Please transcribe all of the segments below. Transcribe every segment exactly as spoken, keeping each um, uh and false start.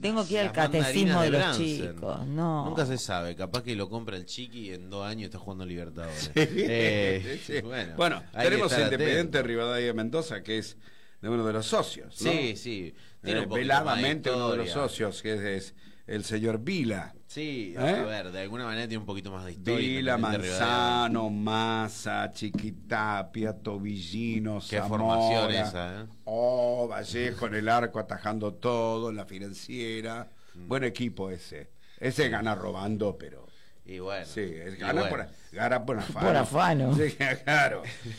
Tengo que ir al las catecismo de, mandarinas de los Bransen. chicos. No. Nunca se sabe, capaz que lo compra el Chiqui y en dos años está jugando Libertadores. Sí. Eh, Sí. Bueno, Bueno, hay que tenemos estar Independiente atento. Rivadavia de Mendoza, que es de uno de los socios, ¿no? Sí, sí. Tiene Eh, un poquito veladamente más de uno de los historia. socios, que es, es el señor Vila. Sí, ¿Eh? a ver, de alguna manera tiene un poquito más de historia. Vila, Independiente Rivadavia. Manzano, Massa, Chiquitapia, Tobillino, Qué Zamora. formación esa, ¿eh? Oh, Vallejo en el arco atajando todo, en la financiera. Mm. Buen equipo ese. Ese gana robando, pero... Y bueno. Sí, es- y gana, bueno. por, gana por afano. Por afano. Sí, claro.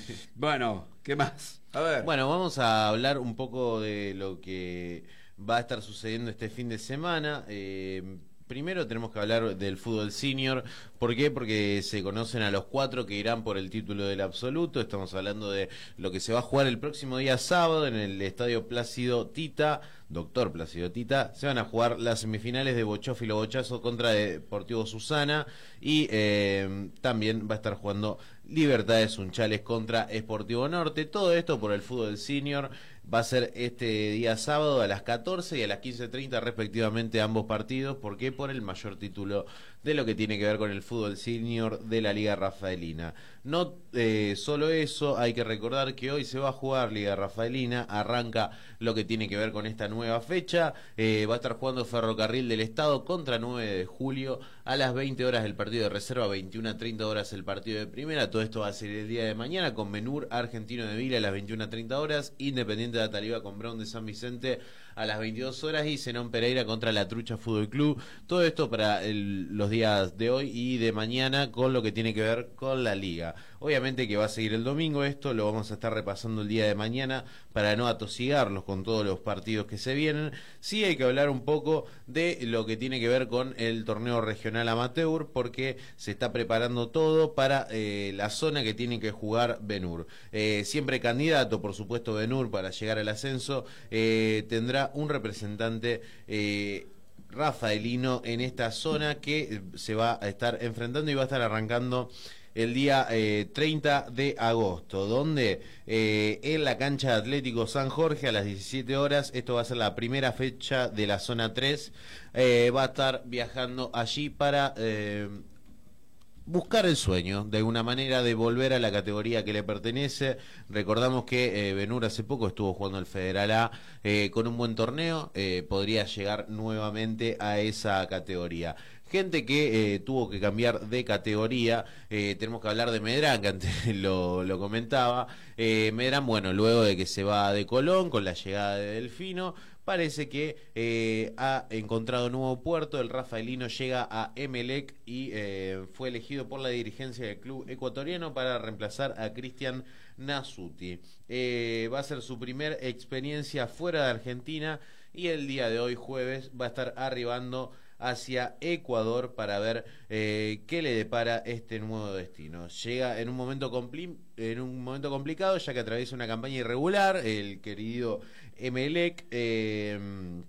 Bueno, ¿qué más? A ver. Bueno, vamos a hablar un poco de lo que va a estar sucediendo este fin de semana. Eh, primero tenemos que hablar del fútbol senior. ¿Por qué? Porque se conocen a los cuatro que irán por el título del absoluto. Estamos hablando de lo que se va a jugar el próximo día sábado en el Estadio Plácido Tita, Doctor Plácido Tita. Se van a jugar las semifinales de Bochófilo Bochazo contra Deportivo Susana y eh, también va a estar jugando Libertades Unchales contra Sportivo Norte. Todo esto por el fútbol senior. Va a ser este día sábado a las catorce y a las quince treinta respectivamente ambos partidos. ¿Por qué? Por el mayor título de lo que tiene que ver con el fútbol senior de la Liga Rafaelina. No eh, solo eso, hay que recordar que hoy se va a jugar Liga Rafaelina. Arranca lo que tiene que ver con esta nueva fecha. Eh, va a estar jugando Ferrocarril del Estado contra nueve de julio a las veinte horas el partido de reserva, veintiuna a treinta horas el partido de primera. Todo esto va a ser el día de mañana con Menur Argentino de Vila a las veintiuna a treinta horas, Independiente de Ataliba con Brown de San Vicente a las veintidós horas y Zenón Pereira contra La Trucha Fútbol Club. Todo esto para el, los días de hoy y de mañana con lo que tiene que ver con la liga. Obviamente que va a seguir el domingo esto, lo vamos a estar repasando el día de mañana para no atosigarlos con todos los partidos que se vienen. Sí hay que hablar un poco de lo que tiene que ver con el torneo regional amateur porque se está preparando todo para eh, la zona que tiene que jugar Benur. Eh, siempre candidato, por supuesto, Benur para llegar al ascenso, eh, tendrá un representante eh, rafaelino en esta zona que se va a estar enfrentando y va a estar arrancando el día eh, treinta de agosto, donde eh, en la cancha de Atlético San Jorge a las diecisiete horas, esto va a ser la primera fecha de la zona tres, eh, va a estar viajando allí para eh, buscar el sueño, de alguna manera, de volver a la categoría que le pertenece. Recordamos que eh, Benur hace poco estuvo jugando el Federal A eh, con un buen torneo, eh, podría llegar nuevamente a esa categoría. Gente que eh, tuvo que cambiar de categoría, eh, tenemos que hablar de Medrán, que antes lo, lo comentaba. Eh, Medrán, bueno, luego de que se va de Colón con la llegada de Delfino, parece que eh, ha encontrado nuevo puerto. El rafaelino llega a Emelec y eh, fue elegido por la dirigencia del club ecuatoriano para reemplazar a Cristian Nasuti. Eh, va a ser su primer experiencia fuera de Argentina y el día de hoy, jueves, va a estar arribando hacia Ecuador para ver eh, qué le depara este nuevo destino. Llega en un momento compli en un momento complicado, ya que atraviesa una campaña irregular. El querido Emelec, eh,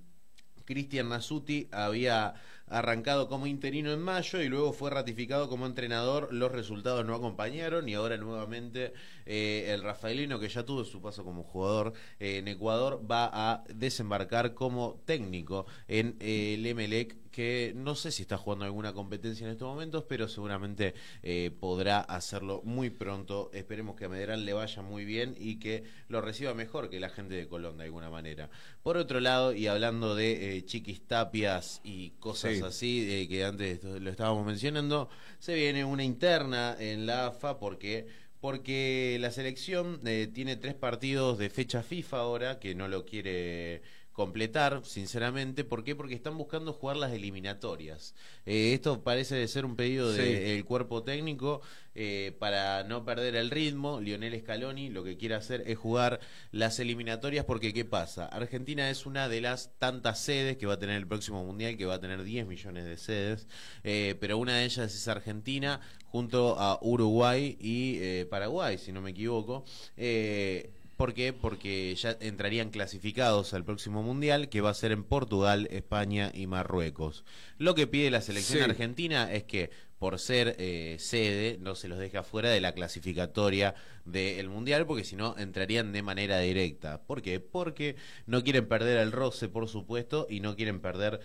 Cristian Nasuti, había arrancado como interino en mayo y luego fue ratificado como entrenador. Los resultados no acompañaron y ahora nuevamente eh, el rafaelino, que ya tuvo su paso como jugador eh, en Ecuador, va a desembarcar como técnico en eh, el Emelec, que no sé si está jugando alguna competencia en estos momentos, pero seguramente eh, podrá hacerlo muy pronto. Esperemos que a Medrán le vaya muy bien y que lo reciba mejor que la gente de Colón de alguna manera. Por otro lado, y hablando de eh, chiquistapias y cosas sí. así, eh, que antes lo estábamos mencionando, se viene una interna en la A F A porque... porque la selección eh, tiene tres partidos de fecha FIFA ahora, que no lo quiere completar, sinceramente. ¿Por qué? Porque están buscando jugar las eliminatorias. Eh, esto parece de ser un pedido del sí. cuerpo técnico eh, para no perder el ritmo. Lionel Scaloni lo que quiere hacer es jugar las eliminatorias porque ¿qué pasa? Argentina es una de las tantas sedes que va a tener el próximo Mundial, que va a tener diez millones de sedes, eh, pero una de ellas es Argentina junto a Uruguay y eh, Paraguay, si no me equivoco. Eh, ¿Por qué? Porque ya entrarían clasificados al próximo Mundial, que va a ser en Portugal, España y Marruecos. Lo que pide la selección sí. argentina es que, por ser eh, sede, no se los deje afuera de la clasificatoria del Mundial, porque si no entrarían de manera directa. ¿Por qué? Porque no quieren perder el roce, por supuesto, y no quieren perder